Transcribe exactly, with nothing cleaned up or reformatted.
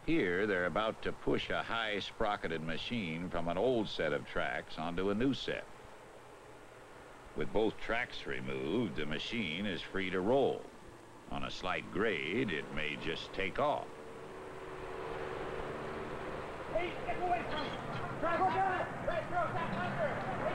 Here, they're about to push a high-sprocketed machine from an old set of tracks onto a new set. With both tracks removed, the machine is free to roll. On a slight grade, it may just take off. Hey, get away from him! Drive, go down! Right, throw that under!